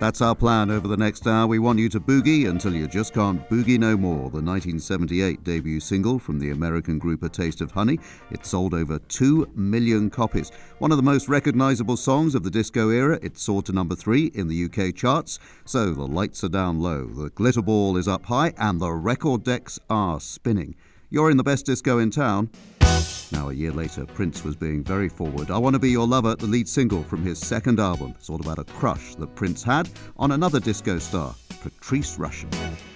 That's our plan over the next hour. We want you to boogie until you just can't boogie no more. The 1978 debut single from the American group A Taste of Honey. It sold over 2 million copies. One of the most recognisable songs of the disco era. It soared to number 3 in the UK charts. So the lights are down low, the glitter ball is up high, and the record decks are spinning. You're in the best disco in town. Now, a year later, Prince was being very forward. I Want to Be Your Lover, the lead single from his second album. It's all about a crush that Prince had on another disco star, Patrice Rushen.